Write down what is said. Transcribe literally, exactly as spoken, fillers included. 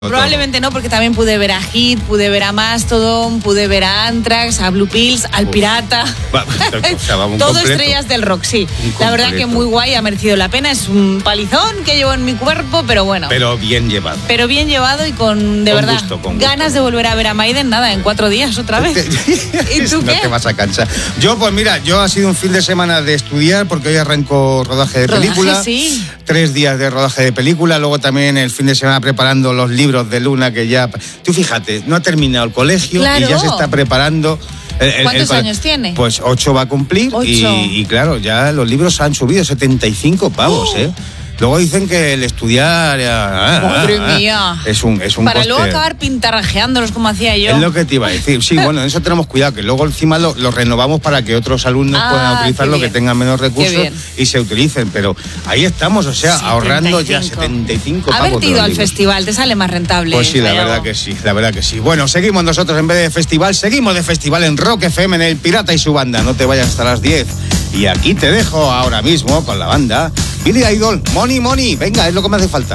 Probablemente no, porque también pude ver a Hit, pude ver a Mastodon, pude ver a Anthrax, a Blue Pills, al Uf. Pirata. Va, o sea, vamos, Todo completo. estrellas del rock, sí. Un La verdad completo. que muy guay, ha merecido la pena. Es un palizón que llevo en mi cuerpo, pero bueno. Pero bien llevado. Pero bien llevado y con, de Con verdad, gusto, con gusto. ganas de volver a ver a Maiden, nada, en cuatro días otra vez. ¿Y tú no qué? te vas a cansar. Yo, pues mira, yo ha sido un fin de semana de estudiar porque hoy arrancó rodaje de Rodaje, película. sí. Tres días de rodaje de película. Luego también el fin de semana preparando los libros de Luna que ya... Tú fíjate, no ha terminado el colegio Claro. y ya se está preparando... el- el- ¿Cuántos el- años tiene? Pues ocho va a cumplir. Ocho. Y, y claro, ya los libros han subido setenta y cinco pavos, ¡Oh! ¿eh? Luego dicen que el estudiar... ah, ah, Madre ah, mía. Es un, es un Para coste. luego acabar pintarrajeándolos como hacía yo. Es lo que te iba a decir. Sí, bueno, en eso tenemos cuidado, que luego encima lo, lo renovamos para que otros alumnos Ah, puedan utilizarlo, qué que bien. tengan menos recursos bien. y se utilicen. Pero ahí estamos, o sea, ahorrando ya setenta y cinco. setenta y cinco pavos. Haberte de ido los al libros. festival, te sale más rentable. Pues sí, la Sayago. verdad que sí, la verdad que sí. Bueno, seguimos nosotros en vez de festival, seguimos de festival en Rock F M, en El Pirata y su banda. No te vayas hasta las diez. Y aquí te dejo ahora mismo con la banda Billy Idol, Money Money. Venga, es lo que me hace falta.